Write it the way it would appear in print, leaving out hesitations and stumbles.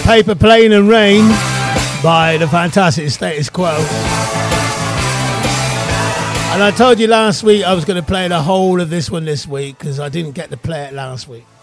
Paper Plane and Rain by the fantastic Status Quo. And I told you last week I was going to play the whole of this one this week because I didn't get to play it last week.